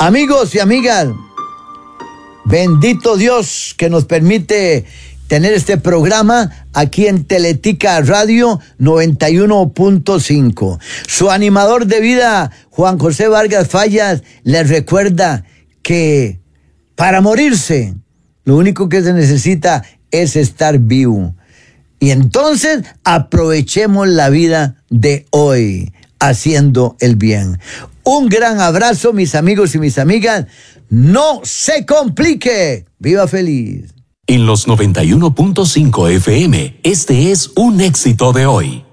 Amigos y amigas, bendito Dios que nos permite tener este programa aquí en Teletica Radio 91.5. Su animador de vida, Juan José Vargas Fallas, les recuerda que para morirse, lo único que se necesita es estar vivo. Y entonces aprovechemos la vida de hoy haciendo el bien. Un gran abrazo, mis amigos y mis amigas. No se complique. ¡Viva feliz! En los 91.5 FM, este es un éxito de hoy.